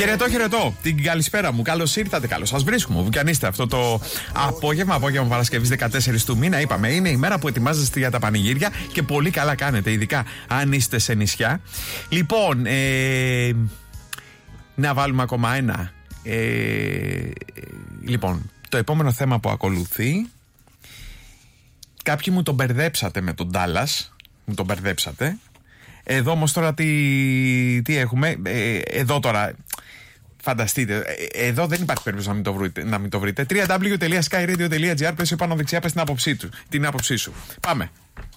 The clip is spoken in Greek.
Χαιρετώ. Την καλησπέρα μου. Καλώς ήρθατε, καλώς σας βρίσκουμε. Όπου κι αν είστε αυτό το απόγευμα Παρασκευής 14 του μήνα, είπαμε, είναι η μέρα που ετοιμάζεστε για τα πανηγύρια και πολύ καλά κάνετε, ειδικά αν είστε σε νησιά. Λοιπόν, να βάλουμε ακόμα ένα. Λοιπόν, το επόμενο θέμα που ακολουθεί. Κάποιοι μου τον μπερδέψατε με τον Ντάλλας. Μου τον μπερδέψατε. Εδώ όμως τώρα τι έχουμε. Εδώ τώρα. Φανταστείτε, εδώ δεν υπάρχει περίπτωση να μην το βρείτε. www.skyradio.gr. Πες πάνω δεξιά, πες την άποψή σου. Πάμε.